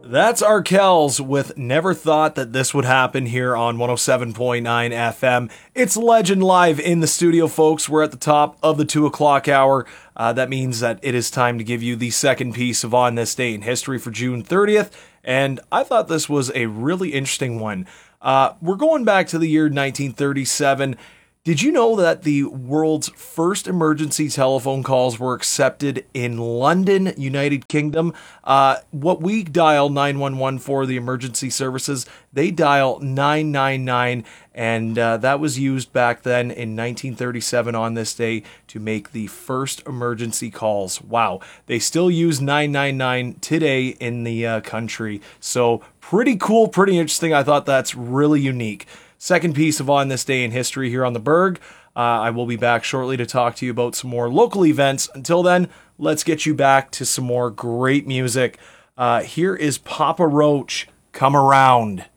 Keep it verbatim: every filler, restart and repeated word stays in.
That's Arkells with Never Thought That This Would Happen here on one oh seven point nine F M. It's Legend Live in the studio, folks. We're at the top of the two o'clock hour. Uh, that means that it is time to give you the second piece of On This Day in History for June thirtieth. And I thought this was a really interesting one. Uh, we're going back to the year nineteen thirty-seven. Did you know that the world's first emergency telephone calls were accepted in London, United Kingdom? Uh, what we dial nine one one for, the emergency services, they dial nine nine nine, and uh, that was used back then in nineteen thirty-seven on this day to make the first emergency calls. Wow. They still use nine nine nine today in the uh, country. So pretty cool, pretty interesting. I thought that's really unique. Second piece of On This Day in History here on the Berg. Uh, I will be back shortly to talk to you about some more local events. Until then, let's get you back to some more great music. Uh, here is Papa Roach, Come Around.